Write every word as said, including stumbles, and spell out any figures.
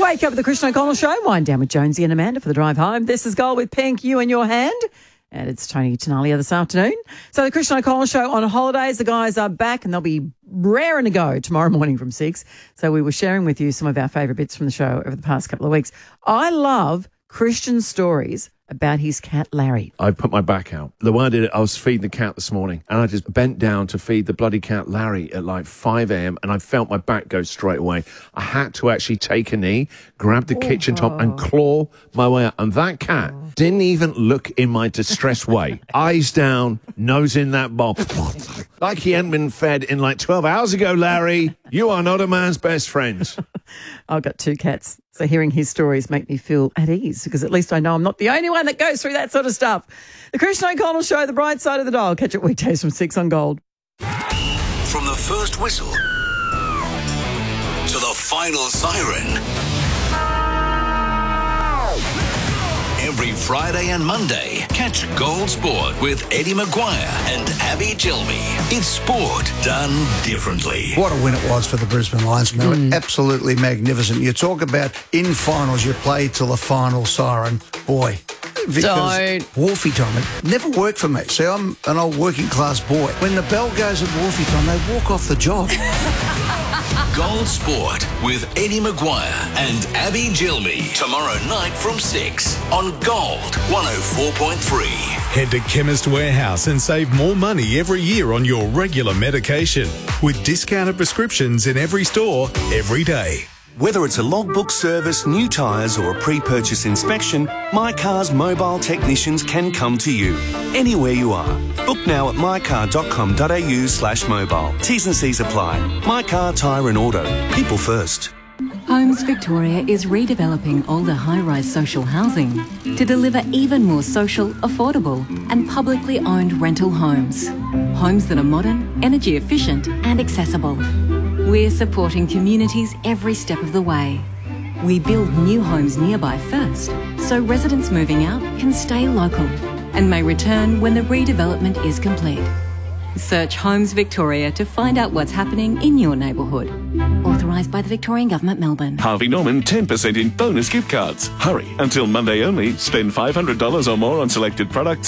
wake up with the Christian O'Connell Show. Wind down with Jonesy and Amanda for the drive home. This is Gold with Pink, You in Your Hand. And it's Tony Tenalia this afternoon. So the Christian O'Connell Show on holidays. The guys are back and they'll be raring to go tomorrow morning from six. So we were sharing with you some of our favourite bits from the show over the past couple of weeks. I love Christian stories about his cat, Larry. I put my back out. The way I did it, I was feeding the cat this morning and I just bent down to feed the bloody cat, Larry, at like five a.m. and I felt my back go straight away. I had to actually take a knee, grab the oh. kitchen top and claw my way out. And that cat oh. didn't even look in my distressed way. Eyes down, nose in that bowl. Like he hadn't been fed in like twelve hours ago, Larry. You are not a man's best friend. I've got two cats, so hearing his stories make me feel at ease because at least I know I'm not the only one that goes through that sort of stuff. The Christian O'Connell Show, the bright side of the dial. Catch it weekdays from six on Gold. From the first whistle to the final siren. Every Friday and Monday, catch Gold Sport with Eddie Maguire and Abby Gilmy. It's sport done differently. What a win it was for the Brisbane Lions. They mm. were absolutely magnificent. You talk about in finals, you play till the final siren. Boy, because Don't. Wharfie time, it never worked for me. See, I'm an old working class boy. When the bell goes at Wharfie time, they walk off the job. Gold Sport with Eddie Maguire and Abby Gilmy. Tomorrow night from six on Gold one oh four point three. Head to Chemist Warehouse and save more money every year on your regular medication with discounted prescriptions in every store every day. Whether it's a logbook service, new tyres or a pre-purchase inspection, My Car's mobile technicians can come to you anywhere you are. Book now at mycar.com.au slash mobile. T's and C's apply. My Car, Tyre and Auto. People first. Homes Victoria is redeveloping older high-rise social housing to deliver even more social, affordable and publicly owned rental homes. Homes that are modern, energy efficient and accessible. We're supporting communities every step of the way. We build new homes nearby first, so residents moving out can stay local and may return when the redevelopment is complete. Search Homes Victoria to find out what's happening in your neighbourhood. Authorised by the Victorian Government, Melbourne. Harvey Norman ten percent in bonus gift cards. Hurry, until Monday only. Spend five hundred dollars or more on selected products.